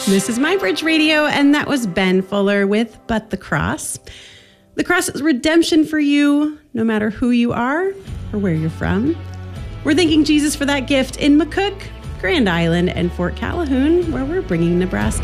This is My Bridge Radio, and that was Ben Fuller with But the Cross. The cross is redemption for you, no matter who you are or where you're from. We're thanking Jesus for that gift in McCook, Grand Island, and Fort Calhoun, where we're bringing Nebraska